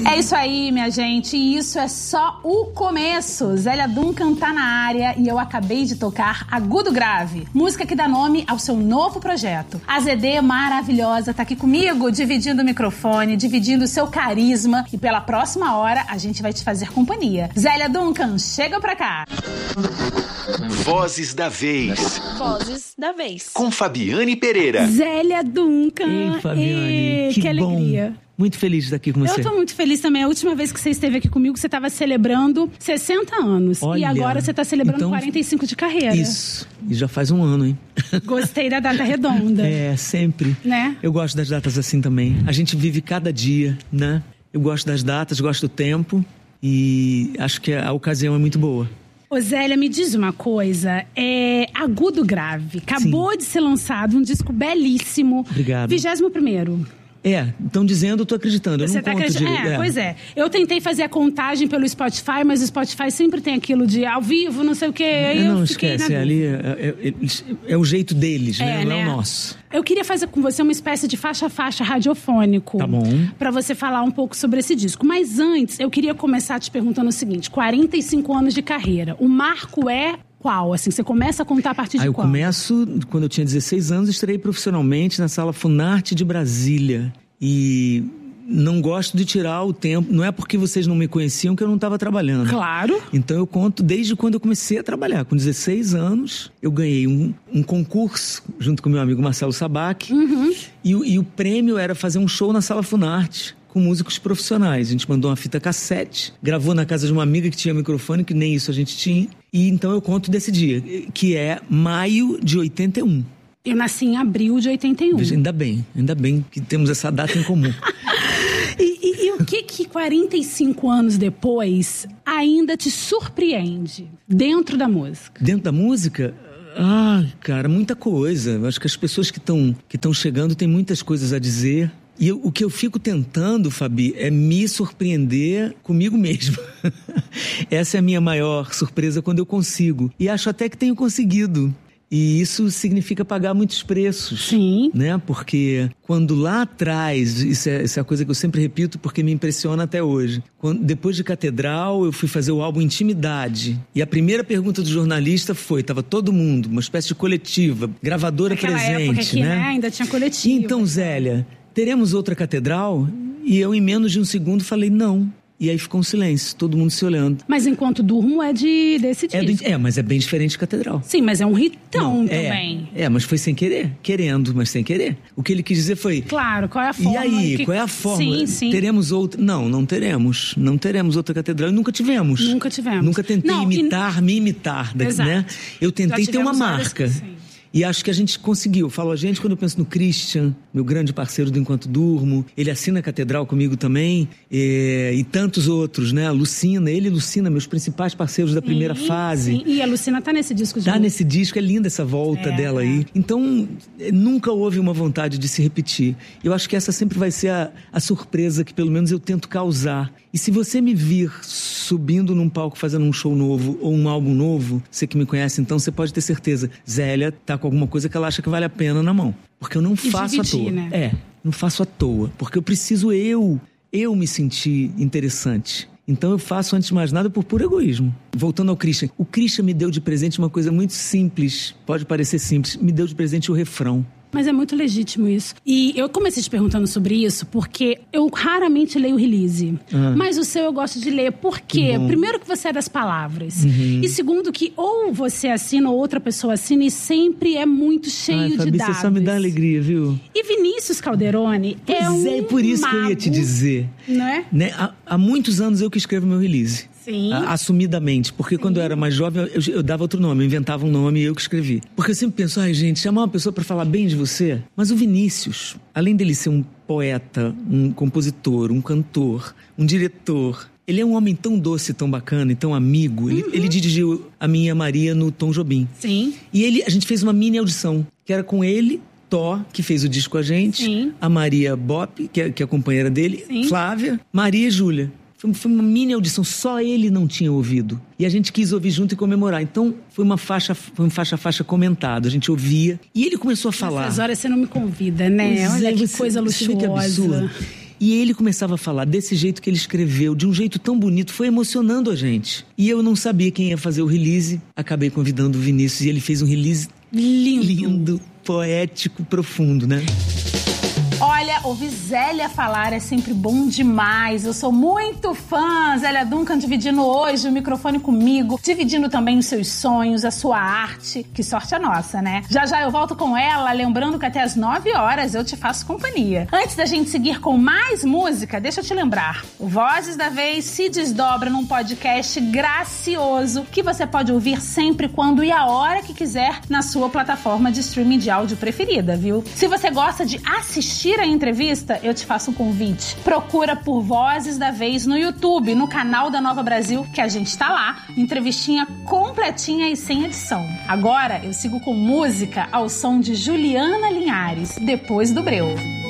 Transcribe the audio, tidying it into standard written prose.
É isso aí, minha gente, e isso é só o começo. Zélia Duncan tá na área e eu acabei de tocar Agudo Grave, música que dá nome ao seu novo projeto. A ZD maravilhosa tá aqui comigo, dividindo o microfone, dividindo o seu carisma, e pela próxima hora a gente vai te fazer companhia. Zélia Duncan, chega pra cá. Vozes da Vez. Vozes da Vez. Com Fabiane Pereira. Zélia Duncan. Ei, Fabiane, que alegria. Bom. Muito feliz de estar aqui com você. Eu tô muito feliz também. A última vez que você esteve aqui comigo, você estava celebrando 60 anos. Olha, e agora você tá celebrando 45 de carreira. Isso. E já faz um ano, hein? Gostei da data redonda. É, sempre. Né? Eu gosto das datas assim também. A gente vive cada dia, né? Eu gosto das datas, gosto do tempo. E acho que a ocasião é muito boa. Ô Zélia, me diz uma coisa, Agudo Grave, acabou de ser lançado um disco belíssimo. Obrigado. 21º. Estão dizendo, eu tô acreditando. Eu Você não tá conto acreditando? Pois é. Eu tentei fazer a contagem pelo Spotify, mas o Spotify sempre tem aquilo de ao vivo, não sei o quê. Aí não, eu fiquei esquece, ali é o jeito deles, né? Não é o nosso. Eu queria fazer com você uma espécie de faixa-faixa radiofônico. Tá bom. Pra você falar um pouco sobre esse disco. Mas antes, eu queria começar te perguntando o seguinte: 45 anos de carreira. O marco é qual? Assim, você começa a contar a partir de eu quando? Começo, quando eu tinha 16 anos, estreiei profissionalmente na Sala Funarte de Brasília. E não gosto de tirar o tempo. Não é porque vocês não me conheciam que eu não estava trabalhando. Claro. Então eu conto desde quando eu comecei a trabalhar. Com 16 anos, eu ganhei um concurso junto com meu amigo Marcelo Sabac. Uhum. E o prêmio era fazer um show na Sala Funarte com músicos profissionais. A gente mandou uma fita cassete, gravou na casa de uma amiga que tinha microfone, que nem isso a gente tinha. E então eu conto desse dia, que é maio de 81. Eu nasci em abril de 81. Ainda bem que temos essa data em comum. E o que 45 anos depois ainda te surpreende dentro da música? Dentro da música? Cara, muita coisa. Eu acho que as pessoas que estão chegando têm muitas coisas a dizer. E o que eu fico tentando, Fabi, é me surpreender comigo mesmo. Essa é a minha maior surpresa quando eu consigo. E acho até que tenho conseguido. E isso significa pagar muitos preços. Sim. Né? Porque quando lá atrás, isso é a coisa que eu sempre repito porque me impressiona até hoje. Depois de Catedral, eu fui fazer o álbum Intimidade. E a primeira pergunta do jornalista foi, tava todo mundo, uma espécie de coletiva, gravadora naquela presente, época que, né? Ainda tinha coletiva. Então, Zélia, teremos outra Catedral? E eu, em menos de um segundo, falei, não. E aí ficou um silêncio, todo mundo se olhando. Mas Enquanto Durmo é desse disco. Mas é bem diferente de Catedral. Sim, mas é um hitão também. Mas foi sem querer. Querendo, mas sem querer. O que ele quis dizer foi... Claro, qual é a fórmula? E aí, qual é a fórmula? Sim. Teremos outra... Não teremos. Não teremos outra Catedral. E nunca tivemos. Nunca tentei me imitar, né? Eu tentei ter uma marca. E acho que a gente conseguiu. Falo a gente quando eu penso no Christian, meu grande parceiro do Enquanto Durmo. Ele assina a Catedral comigo também. E tantos outros, né? A Lucina, ele e Lucina, meus principais parceiros da primeira fase. Sim. E a Lucina tá nesse disco. Tá nesse disco, é linda essa volta dela aí. Então, nunca houve uma vontade de se repetir. Eu acho que essa sempre vai ser a surpresa que pelo menos eu tento causar. E se você me vir subindo num palco fazendo um show novo ou um álbum novo, você que me conhece, então você pode ter certeza, Zélia tá com alguma coisa que ela acha que vale a pena na mão. Porque eu não faço à toa. Né? Não faço à toa. Porque eu preciso eu me sentir interessante. Então eu faço, antes de mais nada, por puro egoísmo. Voltando ao Christian. O Christian me deu de presente uma coisa muito simples. Pode parecer simples. Me deu de presente o refrão. Mas é muito legítimo isso. E eu comecei te perguntando sobre isso porque eu raramente leio release. Mas o seu eu gosto de ler. Por quê? Primeiro que você é das palavras. Uhum. E segundo que ou você assina ou outra pessoa assina e sempre é muito cheio de dados. Você só me dá alegria, viu? E Vinícius Calderoni é por isso mago, que eu ia te dizer. Né? Há muitos anos eu que escrevo meu release. Sim. Assumidamente. Porque quando eu era mais jovem, eu dava outro nome, eu inventava um nome e eu que escrevi. Porque eu sempre penso, gente, chamar uma pessoa pra falar bem de você. Mas o Vinícius, além dele ser um poeta, um compositor, um cantor, um diretor, ele é um homem tão doce, tão bacana e tão amigo. Ele dirigiu A Minha Maria no Tom Jobim. Sim. E a gente fez uma mini audição, que era com ele, Tó, que fez o disco com a gente. Sim. A Maria Bop, que é a companheira dele. Sim. Flávia, Maria e Júlia. Foi uma mini audição, só ele não tinha ouvido. E a gente quis ouvir junto e comemorar. Então, foi um faixa comentado. A gente ouvia. E ele começou a falar. Nessas horas você não me convida, né? Olha que coisa luxuosa. Que absurdo. E ele começava a falar desse jeito que ele escreveu, de um jeito tão bonito, foi emocionando a gente. E eu não sabia quem ia fazer o release, acabei convidando o Vinícius e ele fez um release lindo, poético, profundo, né? Olha, ouvir Zélia falar é sempre bom demais. Eu sou muito fã. Zélia Duncan dividindo hoje o microfone comigo, dividindo também os seus sonhos, a sua arte. Que sorte a nossa, né? Já eu volto com ela, lembrando que até às 9 horas eu te faço companhia. Antes da gente seguir com mais música, deixa eu te lembrar. O Vozes da Vez se desdobra num podcast gracioso que você pode ouvir sempre, quando e a hora que quiser na sua plataforma de streaming de áudio preferida, viu? Se você gosta de assistir a entrevista, eu te faço um convite. Procura por Vozes da Vez no YouTube, no canal da Nova Brasil, que a gente tá lá. Entrevistinha completinha e sem edição. Agora eu sigo com música ao som de Juliana Linhares, Depois do Breu.